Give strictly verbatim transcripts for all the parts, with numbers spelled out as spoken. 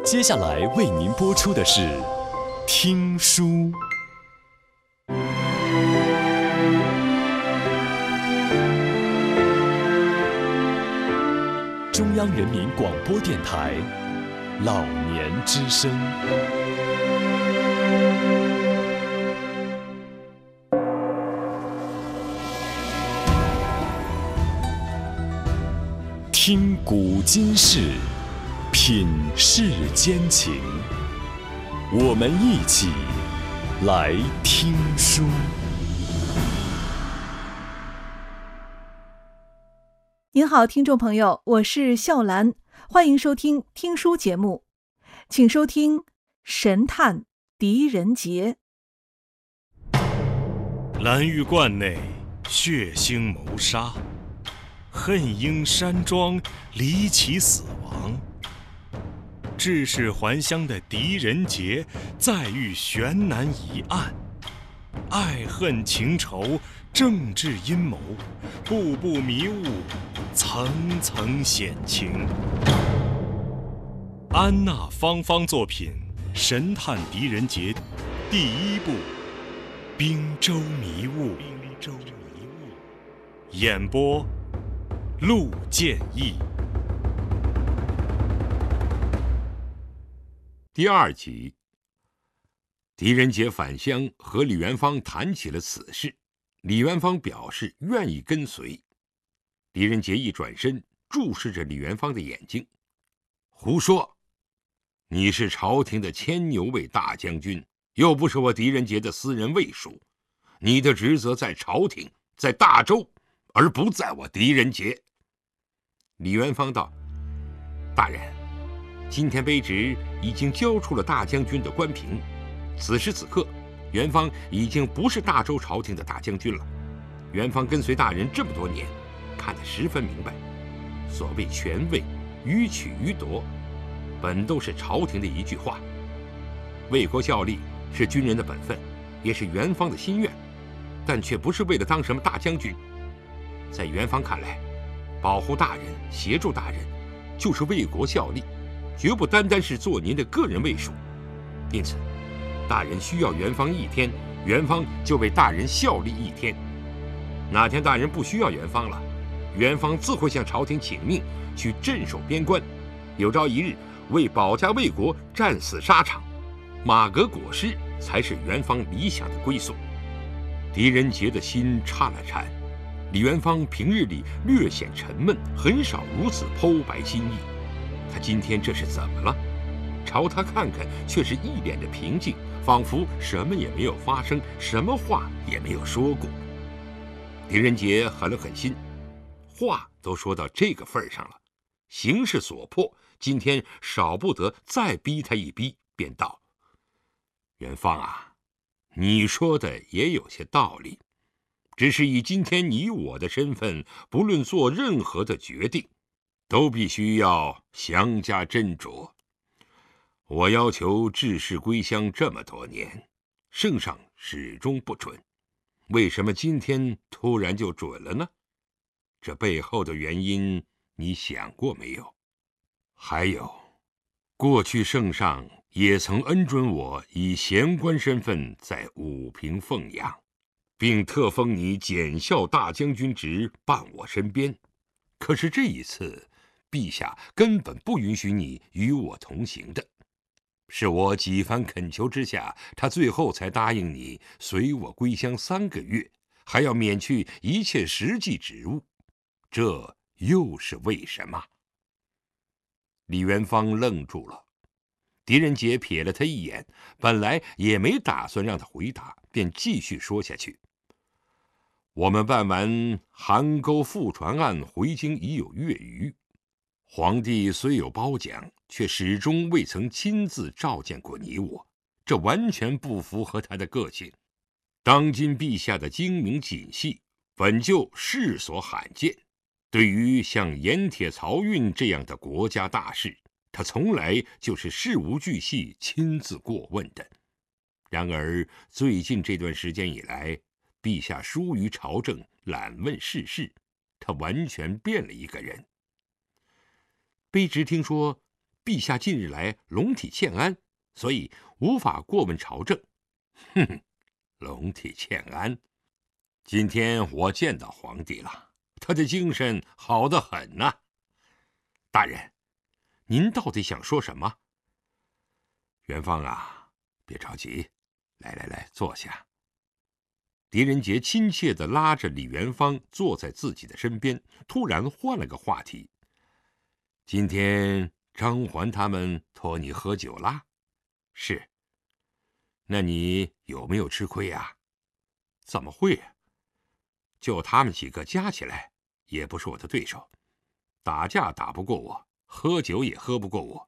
接下来为您播出的是《听书》。中央人民广播电台老年之声。听古今事，品世间情，我们一起来听书。 您好，听众朋友，我是笑兰，欢迎收听听书节目，请收听《神探狄仁杰》。 蓝玉观内血腥谋杀，恨鹰山庄离奇死亡。致仕还乡的狄仁杰再遇悬难疑案，爱恨情仇，政治阴谋，步步迷雾，层层险情。安娜芳芳作品《神探狄仁杰》第一部《滨州迷雾》，演播陆建义。 第二集，狄仁杰返乡和李元芳谈起了此事，李元芳表示愿意跟随。狄仁杰一转身，注视着李元芳的眼睛：“胡说！你是朝廷的牵牛卫大将军，又不是我狄仁杰的私人卫属，你的职责在朝廷，在大周，而不在我狄仁杰。”李元芳道：“大人，今天卑职已经交出了大将军的官凭，此时此刻，元芳已经不是大周朝廷的大将军了。元芳跟随大人这么多年，看得十分明白，所谓权位，予取予夺，本都是朝廷的一句话。为国效力是军人的本分，也是元芳的心愿，但却不是为了当什么大将军。在元芳看来，保护大人，协助大人，就是为国效力，绝不单单是做您的个人卫属。因此，大人需要元芳一天，元芳就为大人效力一天。哪天大人不需要元芳了，元芳自会向朝廷请命，去镇守边关，有朝一日为保家卫国战死沙场，马革裹尸才是元芳理想的归宿。狄仁杰的心颤了颤，李元芳平日里略显沉闷，很少如此剖白心意。他今天这是怎么了？朝他看看，却是一脸的平静，仿佛什么也没有发生，什么话也没有说过。狄仁杰狠了狠心，话都说到这个份上了，形势所迫，今天少不得再逼他一逼，便道：“元芳啊，你说的也有些道理，只是以今天你我的身份，不论做任何的决定，都必须要详加斟酌。我要求致仕归乡这么多年，圣上始终不准，为什么今天突然就准了呢？这背后的原因你想过没有？还有，过去圣上也曾恩准我以贤官身份在武平奉养，并特封你检校大将军职伴我身边。可是这一次，陛下根本不允许你与我同行的。是我几番恳求之下，他最后才答应你随我归乡三个月，还要免去一切实际职务。这又是为什么？”李元芳愣住了。狄仁杰瞥了他一眼，本来也没打算让他回答，便继续说下去：“我们办完邗沟覆船案回京已有月余，皇帝虽有褒奖，却始终未曾亲自召见过你我，这完全不符合他的个性。当今陛下的精明谨细，本就世所罕见。对于像盐铁漕运这样的国家大事，他从来就是事无巨细亲自过问的。然而最近这段时间以来，陛下疏于朝政，懒问世事，他完全变了一个人。卑职听说陛下近日来龙体欠安，所以无法过问朝政。哼哼，龙体欠安。今天我见到皇帝了，他的精神好得很呐、啊。大人，您到底想说什么？元芳啊，别着急，来来来，坐下。狄仁杰亲切地拉着李元芳坐在自己的身边，突然换了个话题。今天张环他们托你喝酒啦？是。那你有没有吃亏啊？怎么会啊？就他们几个加起来，也不是我的对手，打架打不过我，喝酒也喝不过我。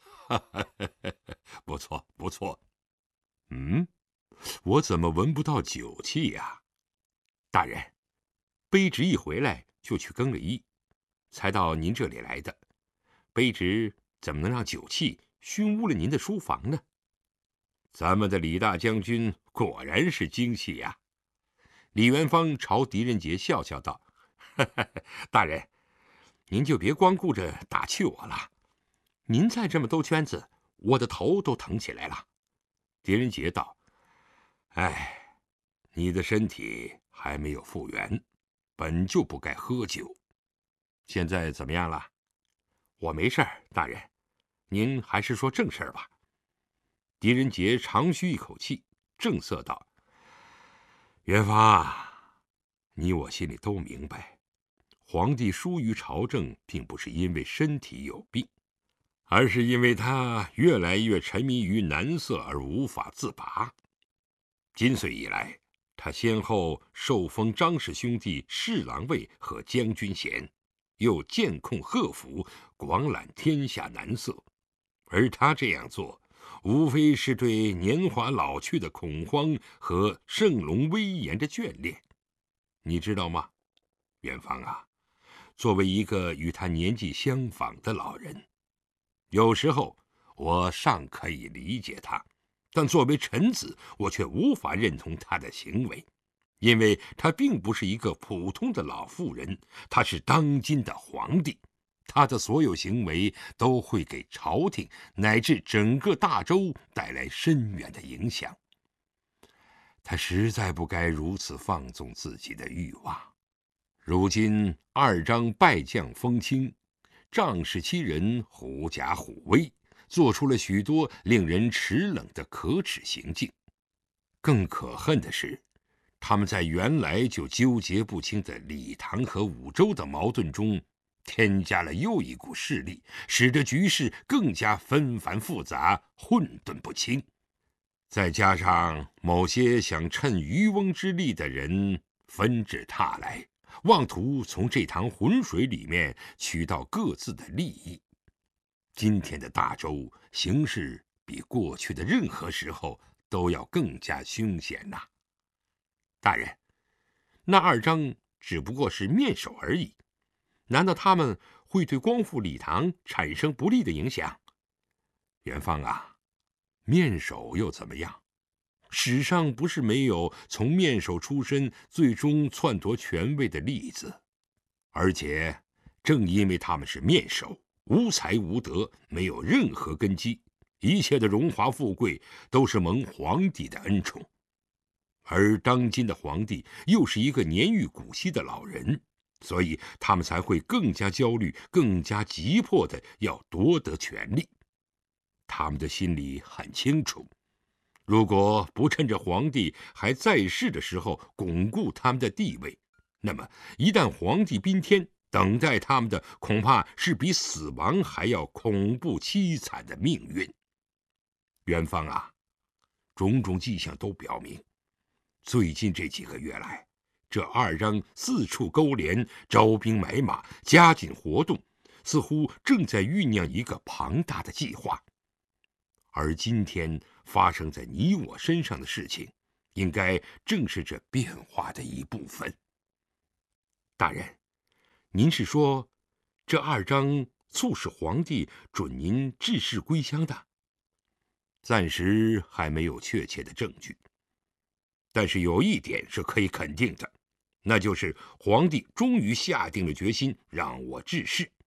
不错不错。嗯，我怎么闻不到酒气呀？大人，卑职一回来就去更了衣，才到您这里来的。卑职怎么能让酒气熏污了您的书房呢？咱们的李大将军果然是精气呀！李元芳朝狄仁杰笑笑道：“大人，您就别光顾着打趣我了。您再这么兜圈子，我的头都疼起来了。”狄仁杰道：“哎，你的身体还没有复原，本就不该喝酒。现在怎么样了？”“我没事儿，大人，您还是说正事儿吧。”狄仁杰长吁一口气，正色道：“元芳啊，你我心里都明白，皇帝疏于朝政，并不是因为身体有病，而是因为他越来越沉迷于男色而无法自拔。今岁以来，他先后受封张氏兄弟侍郎尉和将军衔，又监控贺府，广揽天下男色。而他这样做，无非是对年华老去的恐慌和圣龙威严的眷恋。你知道吗，元芳啊，作为一个与他年纪相仿的老人，有时候我尚可以理解他，但作为臣子，我却无法认同他的行为，因为他并不是一个普通的老妇人，他是当今的皇帝。他的所有行为都会给朝廷乃至整个大周带来深远的影响。他实在不该如此放纵自己的欲望。如今二张败将封清，仗势欺人，狐假虎威，做出了许多令人齿冷的可耻行径。更可恨的是，他们在原来就纠结不清的李唐和武周的矛盾中，添加了又一股势力，使得局势更加纷繁复杂，混沌不清。再加上某些想趁渔翁之利的人纷至沓来，妄图从这塘浑水里面取到各自的利益。今天的大周形势比过去的任何时候都要更加凶险呐、啊！大人，那二张只不过是面首而已，难道他们会对光复李唐产生不利的影响？元芳啊，面首又怎么样？史上不是没有从面首出身最终篡夺权位的例子，而且正因为他们是面首，无才无德，没有任何根基，一切的荣华富贵都是蒙皇帝的恩宠。而当今的皇帝又是一个年逾古稀的老人，所以他们才会更加焦虑，更加急迫的要夺得权力。他们的心里很清楚，如果不趁着皇帝还在世的时候巩固他们的地位，那么一旦皇帝宾天，等待他们的恐怕是比死亡还要恐怖凄惨的命运。元芳啊，种种迹象都表明，最近这几个月来，这二张四处勾连，招兵买马，加紧活动，似乎正在酝酿一个庞大的计划。而今天发生在你我身上的事情，应该正是这变化的一部分。大人，您是说这二张促使皇帝准您致仕归乡的？暂时还没有确切的证据，但是有一点是可以肯定的，那就是皇帝终于下定了决心让我致仕，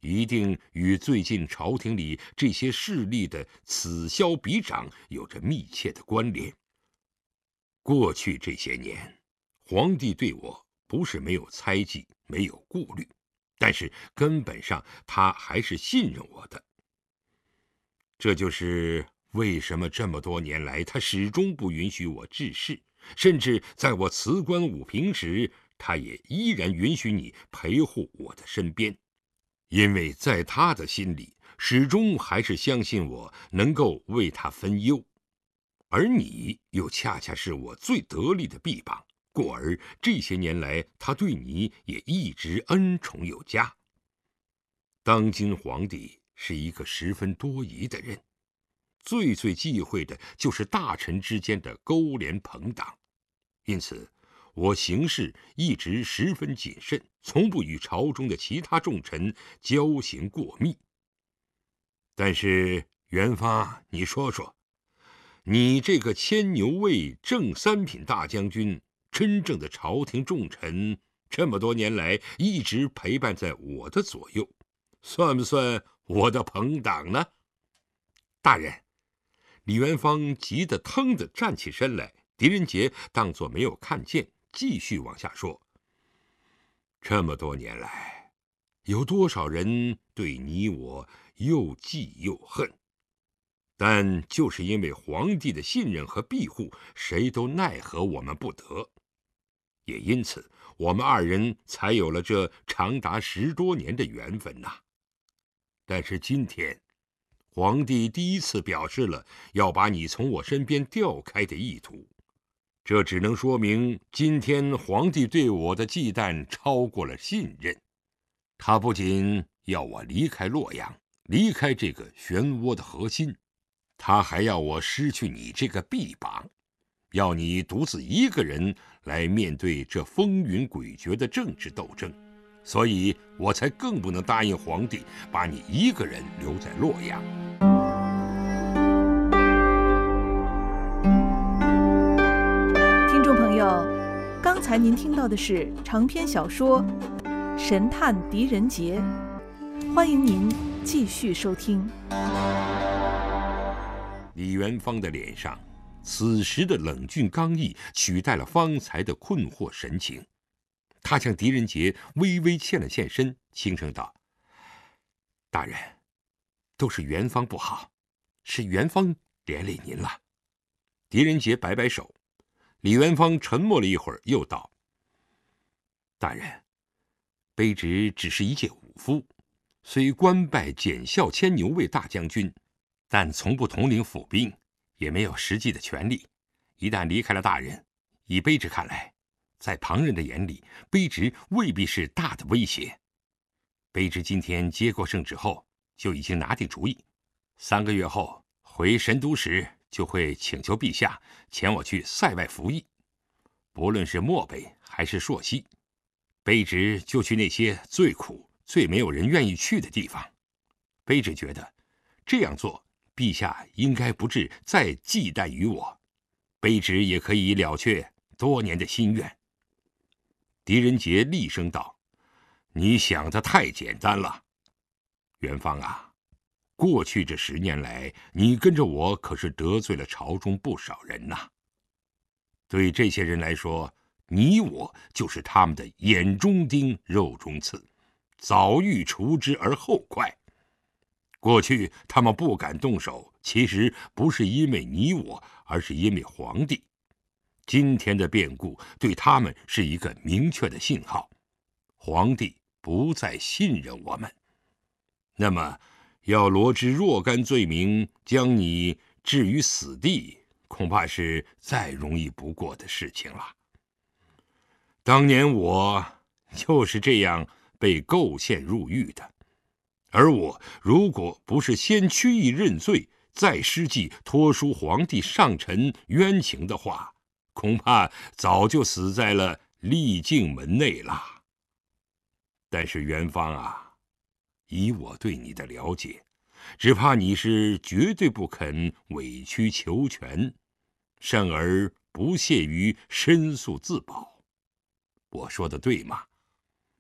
一定与最近朝廷里这些势力的此消彼长有着密切的关联。过去这些年，皇帝对我不是没有猜忌，没有顾虑，但是根本上他还是信任我的。这就是为什么这么多年来他始终不允许我致仕，甚至在我辞官武平时，他也依然允许你陪护我的身边。因为在他的心里，始终还是相信我能够为他分忧，而你又恰恰是我最得力的臂膀，故而这些年来他对你也一直恩宠有加。当今皇帝是一个十分多疑的人，最最忌讳的就是大臣之间的勾连朋党，因此我行事一直十分谨慎，从不与朝中的其他重臣交行过密。但是元芳，你说说，你这个牵牛卫正三品大将军，真正的朝廷重臣，这么多年来一直陪伴在我的左右，算不算我的朋党呢？大人，李元芳急得腾地站起身来，狄仁杰当作没有看见，继续往下说。这么多年来，有多少人对你我又忌又恨，但就是因为皇帝的信任和庇护，谁都奈何我们不得。也因此，我们二人才有了这长达十多年的缘分呐。但是今天，皇帝第一次表示了要把你从我身边调开的意图，这只能说明今天皇帝对我的忌惮超过了信任。他不仅要我离开洛阳，离开这个漩涡的核心，他还要我失去你这个臂膀，要你独自一个人来面对这风云诡谲的政治斗争。所以我才更不能答应皇帝把你一个人留在洛阳。 听众朋友，刚才您听到的是长篇小说《神探狄仁杰》，欢迎您继续收听。 李元芳的脸上，此时的冷峻刚毅取代了方才的困惑神情。他向狄仁杰微微欠了欠身，轻声道：“大人，都是元芳不好，是元芳连累您了。”狄仁杰摆摆手。李元芳沉默了一会儿，又道：“大人，卑职只是一介武夫，虽官拜检校牵牛卫大将军，但从不统领府兵，也没有实际的权力。一旦离开了大人，以卑职看来，在旁人的眼里，卑职未必是大的威胁。卑职今天接过圣旨后，就已经拿定主意，三个月后回神都时，就会请求陛下遣我去塞外服役。不论是漠北还是朔西，卑职就去那些最苦、最没有人愿意去的地方。卑职觉得这样做，陛下应该不至再忌惮于我，卑职也可以了却多年的心愿。”狄仁杰厉声道：“你想的太简单了，元芳啊，过去这十年来，你跟着我可是得罪了朝中不少人呐。对这些人来说，你我就是他们的眼中钉、肉中刺，早欲除之而后快。过去他们不敢动手，其实不是因为你我，而是因为皇帝。今天的变故对他们是一个明确的信号，皇帝不再信任我们。那么，要罗织若干罪名，将你置于死地，恐怕是再容易不过的事情了。当年我就是这样被构陷入狱的，而我如果不是先屈意认罪，再施计托书皇帝上陈冤情的话，恐怕早就死在了丽镜门内了。但是元芳啊，以我对你的了解，只怕你是绝对不肯委曲求全，甚而不屑于申诉自保。我说的对吗？”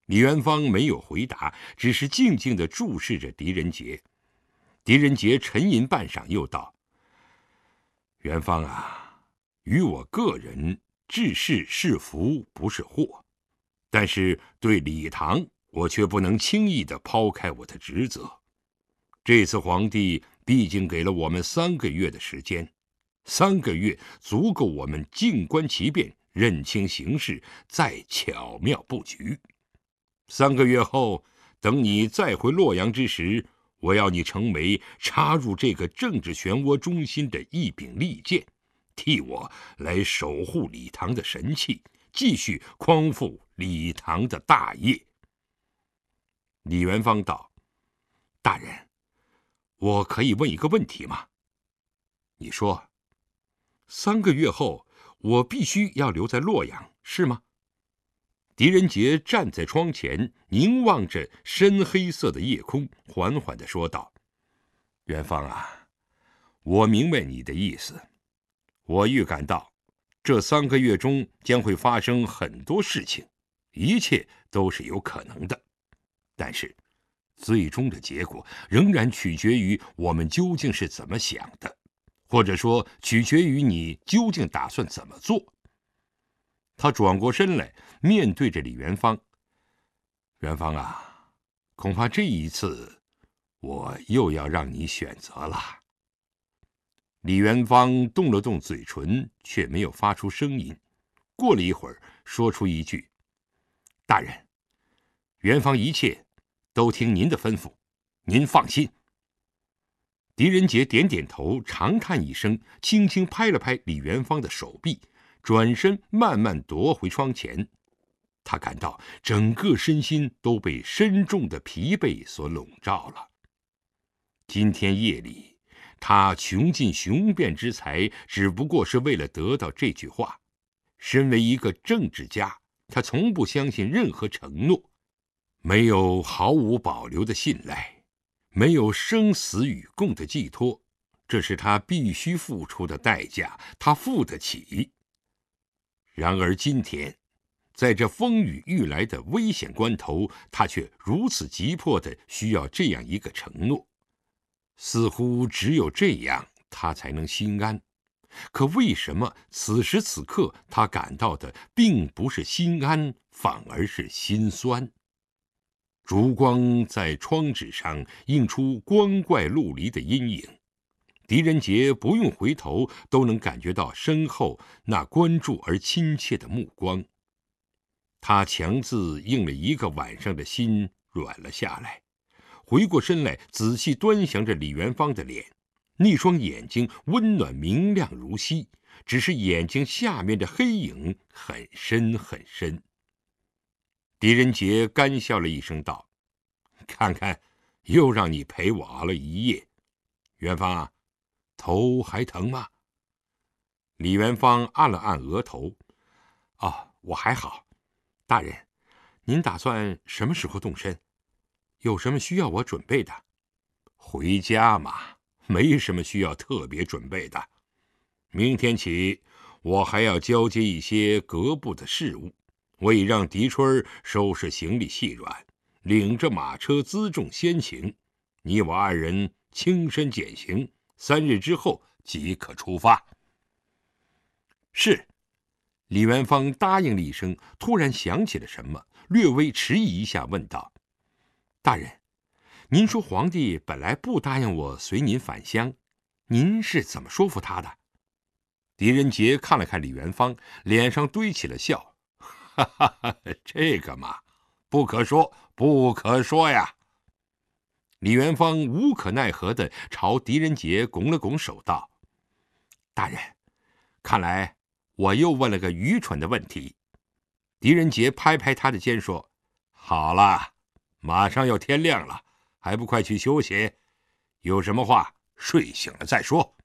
李元芳没有回答，只是静静地注视着狄仁杰。狄仁杰沉吟半晌，又道：元芳啊，于我个人，治世是福不是祸，但是对李唐，我却不能轻易地抛开我的职责。这次皇帝毕竟给了我们三个月的时间，三个月足够我们静观其变，认清形势，再巧妙布局。三个月后，等你再回洛阳之时，我要你成为插入这个政治漩涡中心的一柄利剑，替我来守护李唐的神器，继续匡复李唐的大业。李元芳道：大人，我可以问一个问题吗？你说。三个月后，我必须要留在洛阳，是吗？狄仁杰站在窗前，凝望着深黑色的夜空，缓缓地说道：元芳啊，我明白你的意思。我预感到这三个月中将会发生很多事情，一切都是有可能的，但是最终的结果仍然取决于我们究竟是怎么想的，或者说取决于你究竟打算怎么做。他转过身来，面对着李元芳：元芳啊，恐怕这一次我又要让你选择了。李元芳动了动嘴唇，却没有发出声音。过了一会儿，说出一句：大人，元芳一切都听您的吩咐，您放心。狄仁杰点点头，长叹一声，轻轻拍了拍李元芳的手臂，转身慢慢踱回窗前。他感到整个身心都被深重的疲惫所笼罩了。今天夜里，他穷尽雄辩之才，只不过是为了得到这句话。身为一个政治家，他从不相信任何承诺，没有毫无保留的信赖，没有生死与共的寄托，这是他必须付出的代价，他付得起。然而今天，在这风雨欲来的危险关头，他却如此急迫地需要这样一个承诺。似乎只有这样，他才能心安。可为什么此时此刻他感到的并不是心安，反而是心酸？烛光在窗纸上映出光怪陆离的阴影，狄仁杰不用回头都能感觉到身后那关注而亲切的目光。他强自硬了一个晚上的心软了下来，回过身来仔细端详着李元芳的脸，那双眼睛温暖明亮如昔，只是眼睛下面的黑影很深很深。狄仁杰干笑了一声道：看看，又让你陪我熬了一夜。元芳啊，头还疼吗？李元芳按了按额头：哦，我还好。大人，您打算什么时候动身？有什么需要我准备的？回家嘛，没什么需要特别准备的。明天起，我还要交接一些阁部的事务，我已让狄春收拾行李细软，领着马车辎重先行。你我二人轻身简行，三日之后即可出发。是。李元芳答应了一声，突然想起了什么，略微迟疑一下，问道：大人，您说皇帝本来不答应我随您返乡，您是怎么说服他的？狄仁杰看了看李元芳，脸上堆起了笑：哈哈哈，这个嘛，不可说，不可说呀。李元芳无可奈何地朝狄仁杰拱了拱手道：大人，看来我又问了个愚蠢的问题。狄仁杰拍拍他的肩说：好了，马上要天亮了，还不快去休息？有什么话睡醒了再说。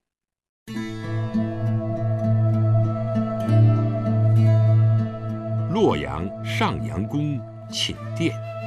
洛阳上阳宫寝殿。